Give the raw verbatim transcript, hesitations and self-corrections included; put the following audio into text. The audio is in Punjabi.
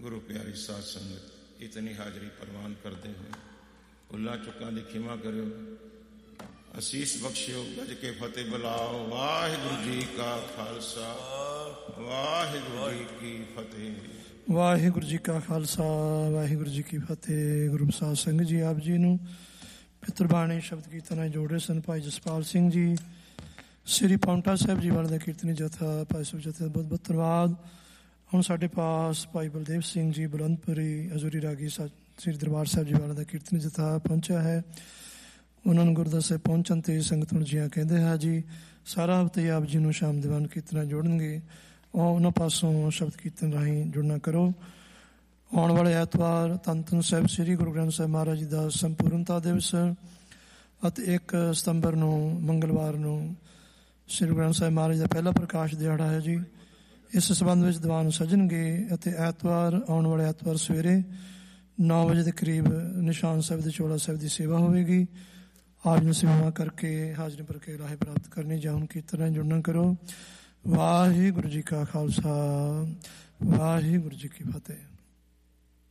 गुरु प्यारी साध संगत इतनी हाजरी प्रवान करते हुए भुल्लां चुकां दी खिमा करो, असीस बख्शियो, गज के फतेह बुलाओ। वाहिगुरु जी का खालसा, वाहिगुरु जी की फतेह। वाहिगुरु जी का खालसा, वाहिगुरु जी की फतेह। गुरु साध संगत जी आप जी नूं पितरबाणी शब्द कीर्तन जोड़े सन भाई जसपाल सिंह जी, श्री पाउंटा साहब जी वाले का कीर्तनी जथा, भाई सब जथे बहुत बहुत धन्यवाद। ਹੁਣ ਸਾਡੇ ਪਾਸ ਭਾਈ ਬਲਦੇਵ ਸਿੰਘ ਜੀ ਬੁਲੰਦਪੁਰੀ ਹਜ਼ੂਰੀ ਰਾਗੀ ਸ੍ਰੀ ਦਰਬਾਰ ਸਾਹਿਬ ਜੀ ਵਾਲਾ ਦਾ ਕੀਰਤਨੀ ਜਥਾ ਪਹੁੰਚਿਆ ਹੈ। ਉਹਨਾਂ ਨੂੰ ਗੁਰਦੁਆਰਾ ਸਾਹਿਬ ਪਹੁੰਚਣ 'ਤੇ ਸੰਗਤ ਨੂੰ ਜੀਆਂ ਕਹਿੰਦੇ ਹਾਂ ਜੀ। ਸਾਰਾ ਹਫ਼ਤੇ ਆਪ ਜੀ ਨੂੰ ਸ਼ਾਮ ਦੀਵਾਨ ਕੀਰਤਨਾਂ ਜੋੜਨਗੇ, ਉਹ ਉਹਨਾਂ ਪਾਸੋਂ ਸ਼ਬਦ ਕੀਰਤਨ ਰਾਹੀਂ ਜੁੜਨਾ ਕਰੋ। ਆਉਣ ਵਾਲੇ ਐਤਵਾਰ ਧੰਨ ਧੰਨ ਸਾਹਿਬ ਸ੍ਰੀ ਗੁਰੂ ਗ੍ਰੰਥ ਸਾਹਿਬ ਮਹਾਰਾਜ ਜੀ ਦਾ ਸੰਪੂਰਨਤਾ ਦਿਵਸ ਅਤੇ ਇੱਕ ਸਤੰਬਰ ਨੂੰ ਮੰਗਲਵਾਰ ਨੂੰ ਸ੍ਰੀ ਗੁਰੂ ਗ੍ਰੰਥ ਸਾਹਿਬ ਮਹਾਰਾਜ ਦਾ ਪਹਿਲਾ ਪ੍ਰਕਾਸ਼ ਦਿਹਾੜਾ ਹੈ ਜੀ। ਇਸ ਸੰਬੰਧ ਵਿੱਚ ਦੀਵਾਨ ਸਜਣਗੇ ਅਤੇ ਐਤਵਾਰ ਆਉਣ ਵਾਲੇ ਐਤਵਾਰ ਸਵੇਰੇ ਨੌ ਵਜੇ ਦੇ ਕਰੀਬ ਨਿਸ਼ਾਨ ਸਾਹਿਬ ਦੇ ਚੋਲਾ ਸਾਹਿਬ ਦੀ ਸੇਵਾ ਹੋਵੇਗੀ। ਆਪ ਨੂੰ ਸੇਵਾ ਕਰਕੇ ਹਾਜ਼ਰੀ ਭਰ ਕੇ ਰਾਹੇ ਪ੍ਰਾਪਤ ਕਰਨੀ ਜਾਂ ਹੁਣ ਕੀਰਤਨ ਜੁੜਨਾ ਕਰੋ। ਵਾਹਿਗੁਰੂ ਜੀ ਕਾ ਖਾਲਸਾ, ਵਾਹਿਗੁਰੂ ਜੀ ਕੀ ਫਤਿਹ।